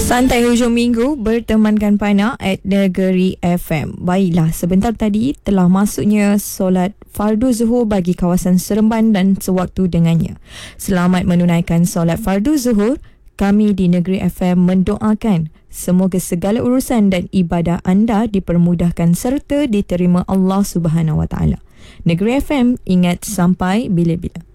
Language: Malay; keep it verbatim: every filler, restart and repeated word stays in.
Santai hujung minggu bertemankan Pana at Negeri F M. Baiklah, sebentar tadi telah masuknya solat fardu zuhur bagi kawasan Seremban dan sewaktu dengannya. Selamat menunaikan solat fardu zuhur. Kami di Negeri F M mendoakan semoga segala urusan dan ibadah anda dipermudahkan serta diterima Allah Subhanahu Wa Taala. Negeri F M, ingat sampai bila-bila.